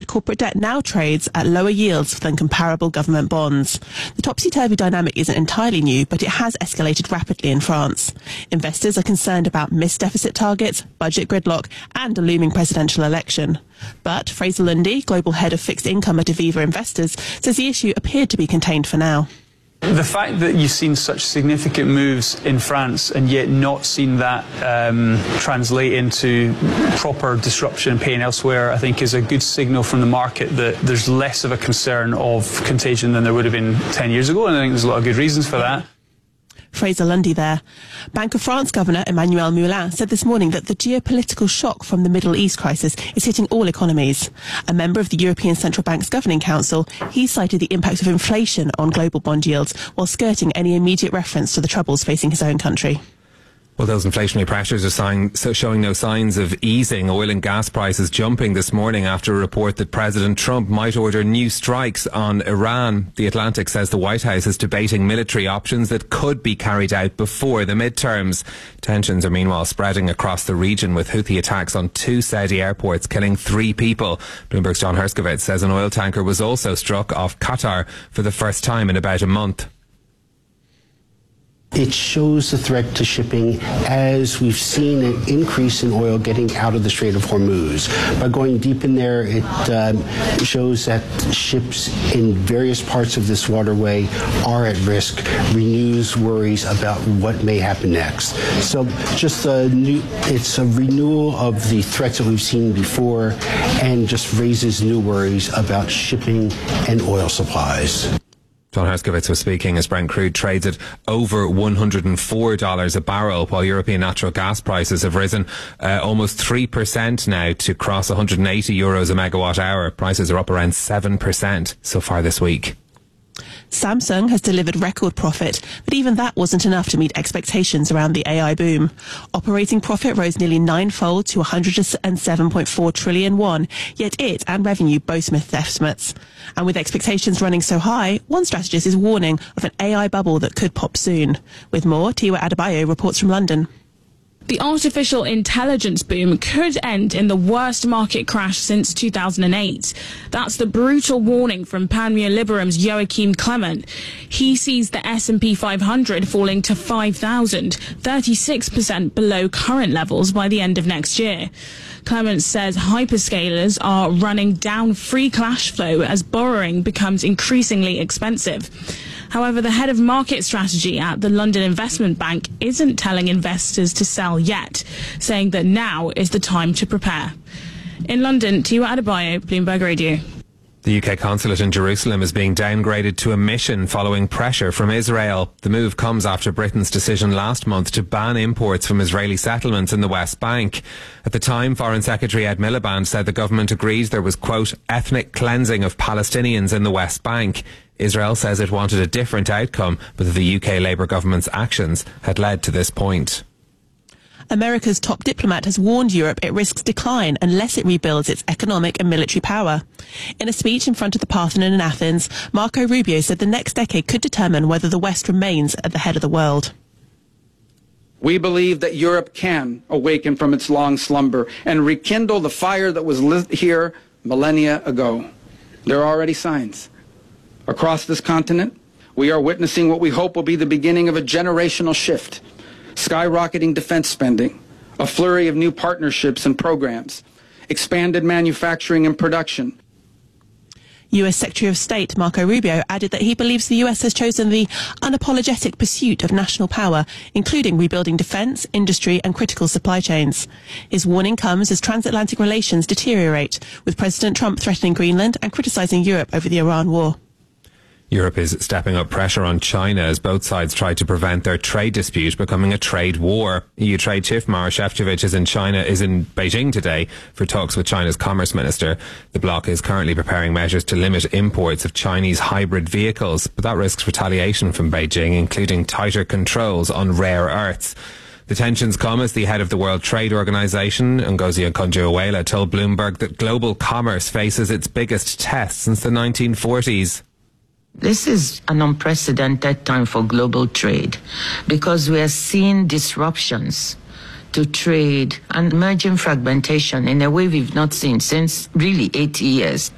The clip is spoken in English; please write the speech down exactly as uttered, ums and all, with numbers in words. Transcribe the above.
corporate debt now trades at lower yields than comparable government bonds. The topsy-turvy dynamic isn't entirely new, but it has escalated rapidly in France. Investors are concerned about missed deficit targets, budget gridlock, and a looming presidential election. But Fraser Lundy, global head of fixed income at Aviva Investors, says the issue appeared to be contained for now. The fact that you've seen such significant moves in France and yet not seen that um, translate into proper disruption and pain elsewhere, I think is a good signal from the market that there's less of a concern of contagion than there would have been ten years ago, and I think there's a lot of good reasons for that. Fraser Lundy there. Bank of France Governor Emmanuel Moulin said this morning that the geopolitical shock from the Middle East crisis is hitting all economies. A member of the European Central Bank's Governing Council, he cited the impact of inflation on global bond yields while skirting any immediate reference to the troubles facing his own country. Well, those inflationary pressures are sign, so showing no signs of easing. Oil and gas prices jumping this morning after a report that President Trump might order new strikes on Iran. The Atlantic says the White House is debating military options that could be carried out before the midterms. Tensions are meanwhile spreading across the region, with Houthi attacks on two Saudi airports killing three people. Bloomberg's John Herskovitz says an oil tanker was also struck off Qatar for the first time in about a month. It shows the threat to shipping as we've seen an increase in oil getting out of the Strait of Hormuz. By going deep in there, it um, shows that ships in various parts of this waterway are at risk, renews worries about what may happen next. So just a new, it's a renewal of the threats that we've seen before and just raises new worries about shipping and oil supplies. John Herskovitz was speaking as Brent crude trades at over one hundred four dollars a barrel, while European natural gas prices have risen uh, almost three percent now to cross one hundred eighty euros a megawatt hour. Prices are up around seven percent so far this week. Samsung has delivered record profit, but even that wasn't enough to meet expectations around the A I boom. Operating profit rose nearly ninefold to one hundred seven point four trillion won, yet it and revenue both missed estimates. And with expectations running so high, one strategist is warning of an A I bubble that could pop soon. With more, Tiwa Adebayo reports from London. The artificial intelligence boom could end in the worst market crash since two thousand eight. That's the brutal warning from Panmure Liberum's Joachim Clement. He sees the S and P five hundred falling to five thousand, thirty-six percent below current levels by the end of next year. Clement says hyperscalers are running down free cash flow as borrowing becomes increasingly expensive. However, the head of market strategy at the London Investment Bank isn't telling investors to sell yet, saying that now is the time to prepare. In London, Tiwa Adebayo, Bloomberg Radio. The U K consulate in Jerusalem is being downgraded to a mission following pressure from Israel. The move comes after Britain's decision last month to ban imports from Israeli settlements in the West Bank. At the time, Foreign Secretary Ed Miliband said the government agreed there was, quote, ethnic cleansing of Palestinians in the West Bank. Israel says it wanted a different outcome, but that the U K Labour government's actions had led to this point. America's top diplomat has warned Europe it risks decline unless it rebuilds its economic and military power. In a speech in front of the Parthenon in Athens, Marco Rubio said the next decade could determine whether the West remains at the head of the world. We believe that Europe can awaken from its long slumber and rekindle the fire that was lit here millennia ago. There are already signs. Across this continent, we are witnessing what we hope will be the beginning of a generational shift. Skyrocketing defense spending, a flurry of new partnerships and programs, expanded manufacturing and production. U S Secretary of State Marco Rubio added that he believes the U S has chosen the unapologetic pursuit of national power, including rebuilding defence, industry and critical supply chains. His warning comes as transatlantic relations deteriorate, with President Trump threatening Greenland and criticising Europe over the Iran war. Europe is stepping up pressure on China as both sides try to prevent their trade dispute becoming a trade war. E U Trade Chief Maroš Šefčovič is in China, is in Beijing today for talks with China's Commerce Minister. The bloc is currently preparing measures to limit imports of Chinese hybrid vehicles, but that risks retaliation from Beijing, including tighter controls on rare earths. The tensions come as the head of the World Trade Organization, Ngozi Okonjo-Iweala, told Bloomberg that global commerce faces its biggest test since the nineteen forties. This is an unprecedented time for global trade because we are seeing disruptions to trade and emerging fragmentation in a way we've not seen since really eighty years.